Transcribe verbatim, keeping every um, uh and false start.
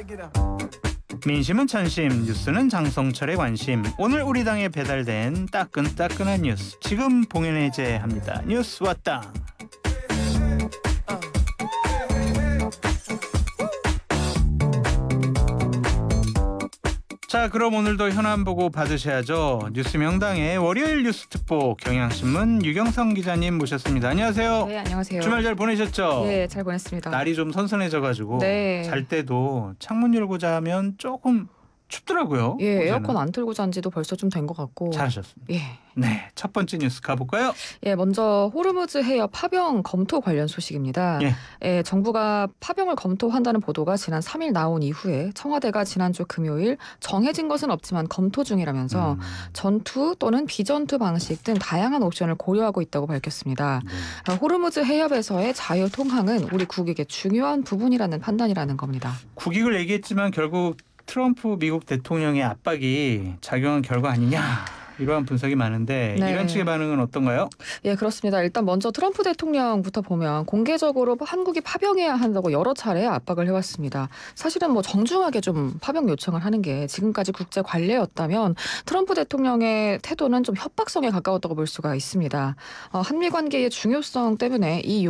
민심은 천심, 뉴스는 장성철의 관심. 오늘 우리 당에 배달된 따끈따끈한 뉴스 지금 봉인해제합니다. 뉴스 왔다. 자, 그럼 오늘도 현안 보고 받으셔야죠. 뉴스 명당의 월요일 뉴스 특보 경향신문 유경성 기자님 모셨습니다. 안녕하세요. 네, 안녕하세요. 주말 잘 보내셨죠? 네, 잘 보냈습니다. 날이 좀 선선해져가지고 네. 잘 때도 창문 열고 자면 조금 춥더라고요. 예, 어제는. 에어컨 안 틀고 잔 지도 벌써 좀 된 것 같고. 잘하셨습니다. 예. 네, 첫 번째 뉴스 가볼까요? 예, 먼저 호르무즈 해협 파병 검토 관련 소식입니다. 예. 예, 정부가 파병을 검토한다는 보도가 지난 삼 일 나온 이후에 청와대가 지난주 금요일 정해진 것은 없지만 검토 중이라면서 음, 전투 또는 비전투 방식 등 다양한 옵션을 고려하고 있다고 밝혔습니다. 네. 호르무즈 해협에서의 자유 통항은 우리 국익의 중요한 부분이라는 판단이라는 겁니다. 국익을 얘기했지만 결국 트럼프 미국 대통령의 압박이 작용한 결과 아니냐 이러한 분석이 많은데 네. 이런 측의 반응은 어떤가요? 예, 그렇습니다. 일단 먼저 트럼프 대통령부터 보면 공개적으로 한국이 파병해야 한다고 여러 차례 압박을 해왔습니다. 사실은 뭐 정중하게 좀 파병 요청을 하는 게 지금까지 국제 관례였다면 트럼프 대통령의 태도는 좀 협박성에 가까웠다고 볼 수가 있습니다. 어, 한미 관계의 중요성 때문에 이